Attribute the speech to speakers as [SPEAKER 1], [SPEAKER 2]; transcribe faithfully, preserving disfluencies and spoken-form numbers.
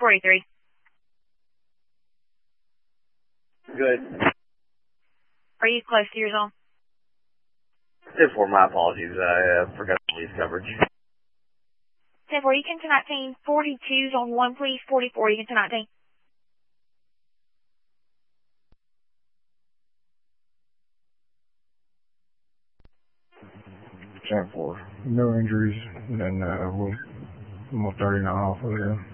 [SPEAKER 1] forty-three.
[SPEAKER 2] Good.
[SPEAKER 1] Are you close to your zone?
[SPEAKER 2] ten four, my apologies. I uh, forgot to leave coverage.
[SPEAKER 1] ten four, you can to nineteen. forty-two, zone one, please. forty-four, you can to nineteen.
[SPEAKER 3] ten four. No injuries, and uh, we'll, we'll thirty-nine off of them.